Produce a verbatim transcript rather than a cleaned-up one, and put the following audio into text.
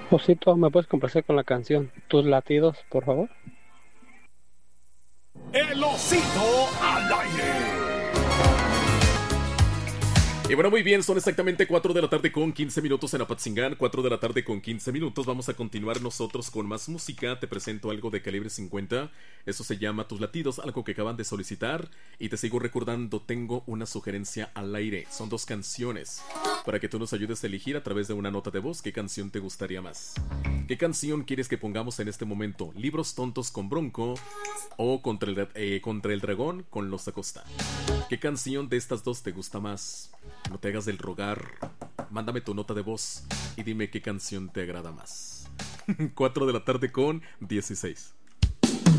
Osito, ¿me puedes complacer con la canción Tus latidos, por favor? El osito al aire. Y bueno, muy bien, son exactamente cuatro de la tarde con quince minutos en Apatzingán, cuatro de la tarde con quince minutos. Vamos a continuar nosotros con más música. Te presento algo de calibre cincuenta. Eso se llama Tus latidos, algo que acaban de solicitar. Y te sigo recordando, tengo una sugerencia al aire. Son dos canciones para que tú nos ayudes a elegir a través de una nota de voz qué canción te gustaría más. ¿Qué canción quieres que pongamos en este momento? ¿Libros tontos con Bronco o Contra el, eh, contra el dragón con Los Acosta? ¿Qué canción de estas dos te gusta más? No te hagas del rogar. Mándame tu nota de voz y dime qué canción te agrada más. cuatro de la tarde con dieciséis.